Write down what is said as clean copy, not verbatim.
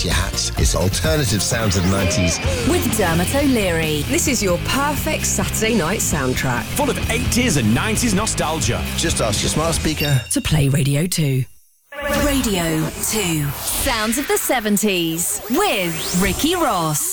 party hats. It's alternative sounds of the 90s. With Dermot O'Leary. This is your perfect Saturday night soundtrack. Full of 80s and 90s nostalgia. Just ask your smart speaker to play Radio 2. Radio 2. Sounds of the 70s with Ricky Ross.